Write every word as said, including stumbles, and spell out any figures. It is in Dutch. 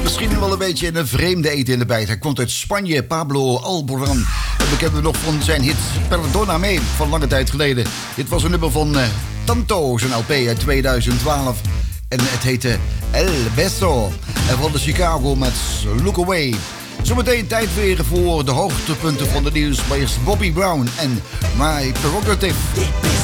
misschien wel een beetje in een vreemde eten in de bijt. Hij komt uit Spanje, Pablo Alborán. We kennen nog van zijn hit Perdóname van lange tijd geleden. Dit was een nummer van uh, Tanto, zijn L P uit tweeduizend twaalf. En het heette El Beso. En van de Chicago met Look Away. Zometeen tijd weer voor de hoogtepunten van de nieuws. Maar eerst Bobby Brown en My Prerogative.